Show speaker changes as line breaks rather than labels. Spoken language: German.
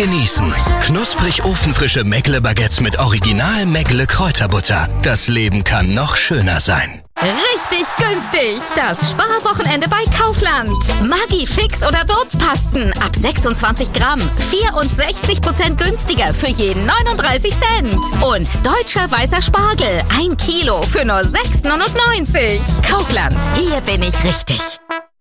genießen. Knusprig ofenfrische Meckle-Baguettes mit Original Meckle-Kräuterbutter. Das Leben kann noch schöner sein.
Richtig günstig. Das Sparwochenende bei Kaufland. Maggi Fix oder Würzpasten ab 26 Gramm. 64% günstiger für jeden 39 Cent. Und deutscher weißer Spargel. 1 Kilo für nur 6,99. Kaufland. Hier bin ich richtig.